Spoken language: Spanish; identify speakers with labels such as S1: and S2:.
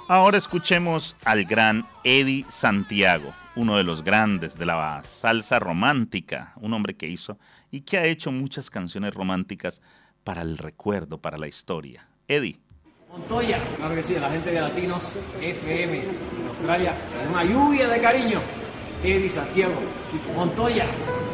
S1: Ahora escuchemos al gran Eddie Santiago, uno de los grandes de la salsa romántica, un hombre que hizo y que ha hecho muchas canciones románticas para el recuerdo, para la historia. Eddie.
S2: Montoya, claro que sí, a la gente de Latinos FM en Australia, con una lluvia de cariño. Eddie Santiago, Montoya.